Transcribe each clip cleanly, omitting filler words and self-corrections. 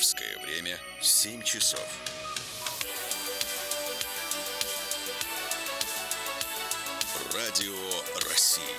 Московское время 7 часов. Радио России.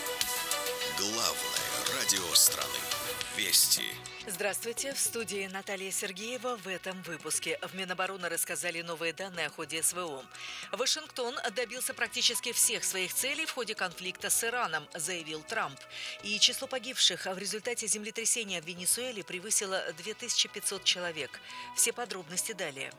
Главное радио страны. Вести. Здравствуйте, в студии Наталья Сергеева. В этом выпуске в Минобороны рассказали новые данные о ходе СВО. Вашингтон добился практически всех своих целей в ходе конфликта с Ираном, заявил Трамп. И число погибших в результате землетрясения в Венесуэле превысило 2500 человек. Все подробности далее.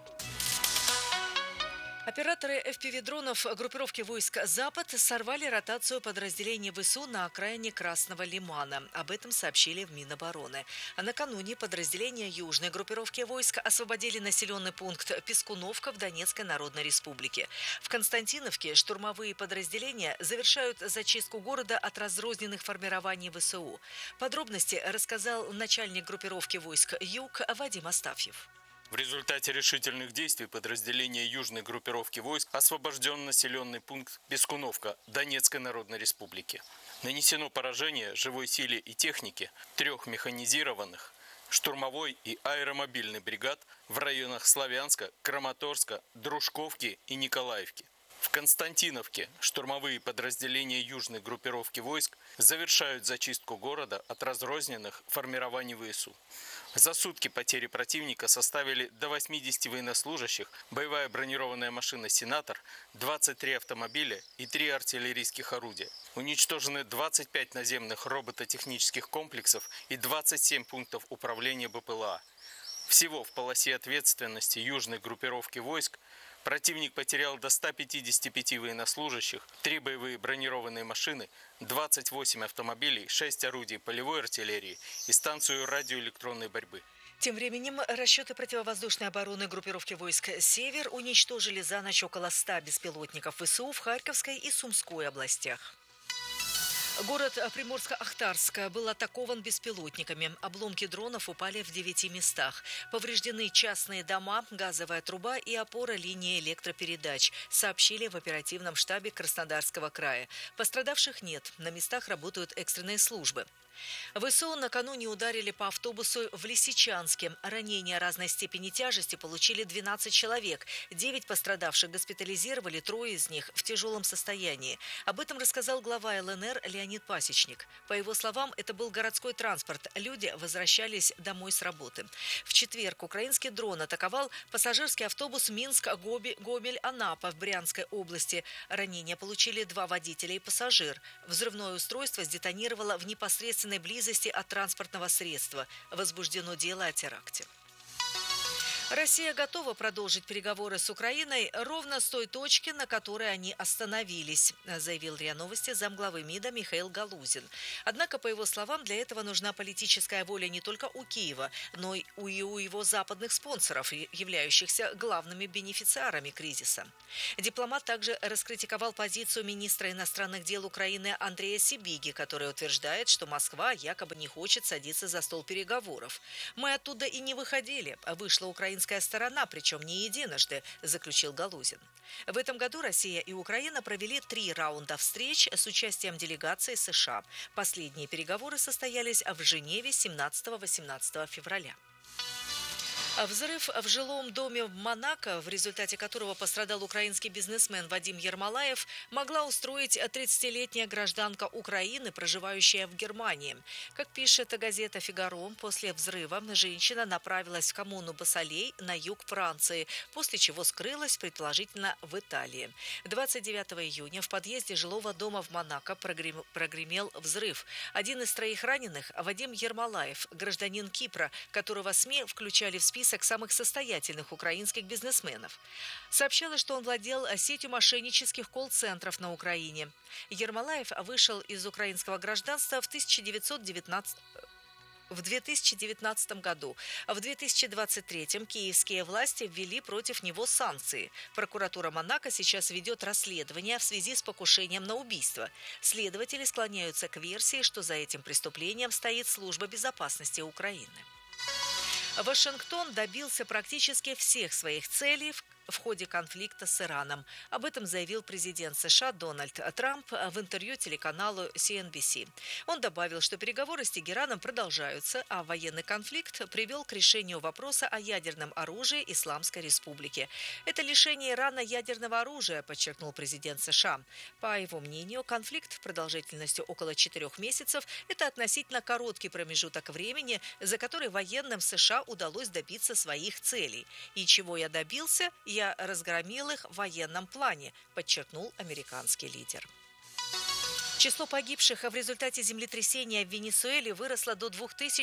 Операторы FPV-дронов группировки войск «Запад» сорвали ротацию подразделений ВСУ на окраине Красного Лимана. Об этом сообщили в Минобороны. А накануне подразделения южной группировки войск освободили населенный пункт Пескуновка в Донецкой Народной Республике. В Константиновке штурмовые подразделения завершают зачистку города от разрозненных формирований ВСУ. Подробности рассказал начальник группировки войск «Юг» Вадим Астафьев. В результате решительных действий подразделения южной группировки войск освобожден населенный пункт Пескуновка Донецкой Народной Республики. Нанесено поражение живой силе и технике 3 механизированных, штурмовой и аэромобильной бригад в районах Славянска, Краматорска, Дружковки и Николаевки. В Константиновке штурмовые подразделения южной группировки войск завершают зачистку города от разрозненных формирований ВСУ. За сутки потери противника составили до 80 военнослужащих, боевая бронированная машина «Сенатор», 23 автомобиля и 3 артиллерийских орудия. Уничтожены 25 наземных робототехнических комплексов и 27 пунктов управления БПЛА. Всего в полосе ответственности южной группировки войск противник потерял до 155 военнослужащих, 3 боевые бронированные машины, 28 автомобилей, 6 орудий полевой артиллерии и станцию радиоэлектронной борьбы. Тем временем расчеты противовоздушной обороны группировки войск «Север» уничтожили за ночь около 100 беспилотников ВСУ в Харьковской и Сумской областях. Город Приморско-Ахтарск был атакован беспилотниками. Обломки дронов упали в 9 местах. Повреждены частные дома, газовая труба и опора линии электропередач, сообщили в оперативном штабе Краснодарского края. Пострадавших нет, на местах работают экстренные службы. ВСУ накануне ударили по автобусу в Лисичанске. Ранения разной степени тяжести получили 12 человек. 9 пострадавших госпитализировали, 3 из них в тяжелом состоянии. Об этом рассказал глава ЛНР Леонид Пасечник. По его словам, это был городской транспорт. Люди возвращались домой с работы. В четверг украинский дрон атаковал пассажирский автобус Минск-Гомель-Анапа в Брянской области. Ранения получили 2 водителя и пассажир. Взрывное устройство сдетонировало в непосредственной близости от транспортного средства. Возбуждено дело о теракте. Россия готова продолжить переговоры с Украиной ровно с той точки, на которой они остановились, заявил РИА Новости замглавы МИДа Михаил Галузин. Однако, по его словам, для этого нужна политическая воля не только у Киева, но и у его западных спонсоров, являющихся главными бенефициарами кризиса. Дипломат также раскритиковал позицию министра иностранных дел Украины Андрея Сибиги, который утверждает, что Москва якобы не хочет садиться за стол переговоров. «Мы оттуда и не выходили, вышла украинская сторона, причем не единожды», заключил Галузин. В этом году Россия и Украина провели 3 раунда встреч с участием делегаций США. Последние переговоры состоялись в Женеве 17-18 февраля. Взрыв в жилом доме в Монако, в результате которого пострадал украинский бизнесмен Вадим Ермолаев, могла устроить 30-летняя гражданка Украины, проживающая в Германии. Как пишет газета «Фигаро», после взрыва женщина направилась в коммуну Басалей на юг Франции, после чего скрылась, предположительно, в Италии. 29 июня в подъезде жилого дома в Монако прогремел взрыв. Один из 3 раненых – Вадим Ермолаев, гражданин Кипра, которого СМИ включали в список самых состоятельных украинских бизнесменов. Сообщалось, что он владел сетью мошеннических колл-центров на Украине. Ермолаев вышел из украинского гражданства в 2019 году. В 2023 киевские власти ввели против него санкции. Прокуратура Монако сейчас ведет расследование в связи с покушением на убийство. Следователи склоняются к версии, что за этим преступлением стоит Служба безопасности Украины. Вашингтон добился практически всех своих целей в в ходе конфликта с Ираном. Об этом заявил президент США Дональд Трамп в интервью телеканалу CNBC. Он добавил, что переговоры с Тегераном продолжаются, а военный конфликт привел к решению вопроса о ядерном оружии Исламской Республики. Это лишение Ирана ядерного оружия, подчеркнул президент США. По его мнению, конфликт продолжительностью около 4 месяцев – это относительно короткий промежуток времени, за который военным США удалось добиться своих целей. И чего я добился? Я разгромил их в военном плане, подчеркнул американский лидер. Число погибших в результате землетрясения в Венесуэле выросло до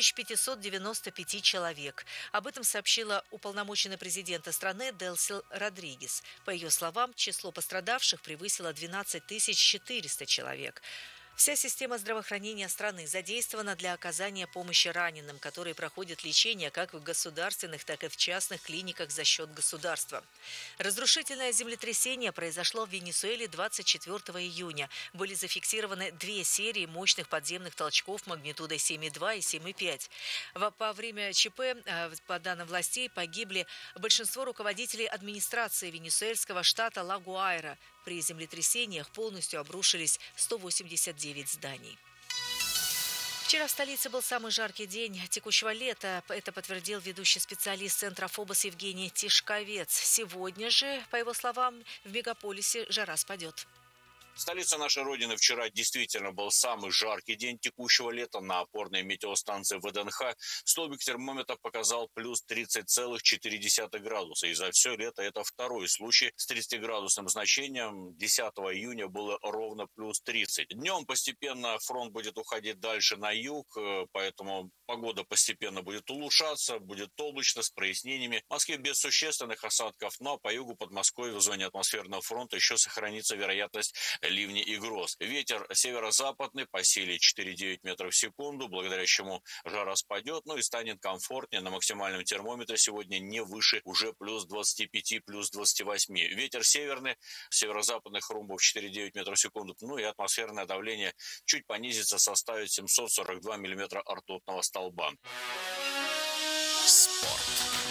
2595 человек. Об этом сообщила уполномоченный президента страны Делси Родригес. По ее словам, число пострадавших превысило 12 400 человек. Вся система здравоохранения страны задействована для оказания помощи раненым, которые проходят лечение как в государственных, так и в частных клиниках за счет государства. Разрушительное землетрясение произошло в Венесуэле 24 июня. Были зафиксированы 2 серии мощных подземных толчков магнитудой 7,2 и 7,5. Во время ЧП, по данным властей, погибли большинство руководителей администрации венесуэльского штата Ла-Гуайра. При землетрясениях полностью обрушились 189 зданий. Вчера в столице был самый жаркий день текущего лета. Это подтвердил ведущий специалист Центра ФОБОС Евгений Тишковец. Сегодня же, по его словам, в мегаполисе жара спадет. Столица нашей Родины вчера действительно был самый жаркий день текущего лета. На опорной метеостанции ВДНХ столбик термометра показал плюс 30,4 градуса. И за все лето это второй случай с 30-градусным значением. 10 июня было ровно плюс 30. Днем постепенно фронт будет уходить дальше на юг, поэтому погода постепенно будет улучшаться, будет облачно, с прояснениями. В Москве без существенных осадков, но по югу Подмосковья в зоне атмосферного фронта еще сохранится вероятность ливней и гроз. Ветер северо-западный по силе 4,9 метров в секунду, благодаря чему жара спадет, и станет комфортнее. На максимальном термометре сегодня не выше уже плюс 25, плюс 28. Ветер северный, северо-западных румбов 4,9 метров в секунду, и атмосферное давление чуть понизится, составит 742 миллиметра ртутного столба. Спорт.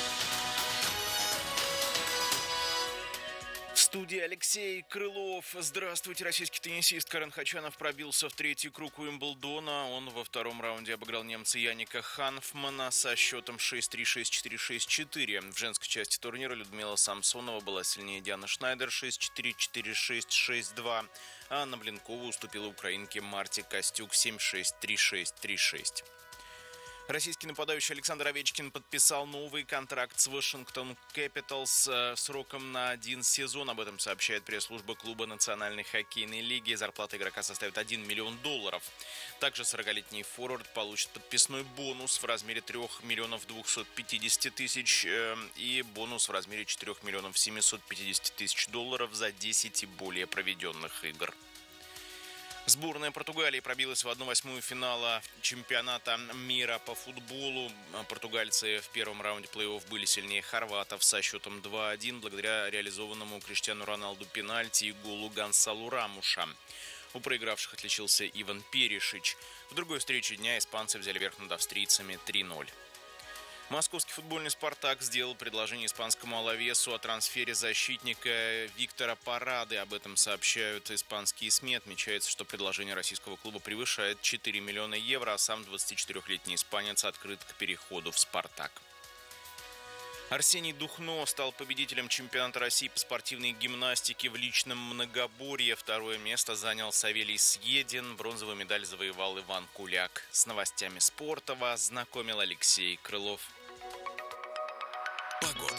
В студии Алексей Крылов. Здравствуйте. Российский теннисист Карен Хачанов пробился в третий круг Уимблдона. Он во втором раунде обыграл немца Яника Ханфмана со счетом 6-3, 6-4, 6-4. В женской части турнира Людмила Самсонова была сильнее Дианы Шнайдер 6-4, 4-6, 6-2. А Анна Блинкова уступила украинке Марте Костюк 7-6, 3-6, 3-6. Российский нападающий Александр Овечкин подписал новый контракт с Вашингтон Кэпиталс сроком на 1 сезон. Об этом сообщает пресс-служба клуба Национальной хоккейной лиги. Зарплата игрока составит $1 миллион. Также 40-летний форвард получит подписной бонус в размере $3 250 000 и бонус в размере $4 750 000 за 10 и более проведенных игр. Сборная Португалии пробилась в 1/8 финала чемпионата мира по футболу. Португальцы в первом раунде плей-офф были сильнее хорватов со счетом 2-1 благодаря реализованному Криштиану Роналду пенальти и голу Гонсалу Рамуша. У проигравших отличился Иван Перишич. В другой встрече дня испанцы взяли верх над австрийцами 3-0. Московский футбольный «Спартак» сделал предложение испанскому Алавесу о трансфере защитника Виктора Парады. Об этом сообщают испанские СМИ. Отмечается, что предложение российского клуба превышает 4 миллиона евро, а сам 24-летний испанец открыт к переходу в «Спартак». Арсений Духно стал победителем чемпионата России по спортивной гимнастике в личном многоборье. Второе место занял Савелий Съедин. Бронзовую медаль завоевал Иван Куляк. С новостями спорта вас знакомил Алексей Крылов. Погода.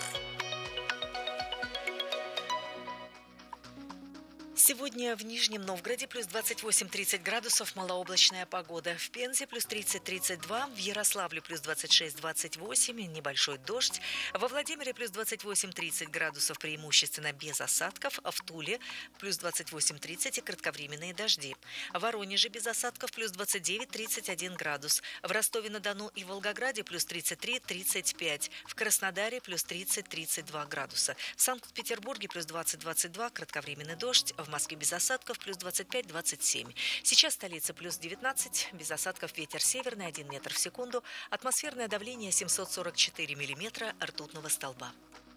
Сегодня в Нижнем Новгороде плюс 28-30 градусов, малооблачная погода. В Пензе плюс 30-32, в Ярославле плюс 26-28, небольшой дождь. Во Владимире плюс 28-30 градусов, преимущественно без осадков. В Туле плюс 28-30 и кратковременные дожди. В Воронеже без осадков плюс 29-31 градус. В Ростове-на-Дону и Волгограде плюс 33-35. В Краснодаре плюс 30-32 градуса. В Санкт-Петербурге плюс 20-22, кратковременный дождь. В Москве без осадков плюс 25-27. Сейчас столица плюс 19, без осадков ветер северный 1 метр в секунду, атмосферное давление 744 миллиметра ртутного столба.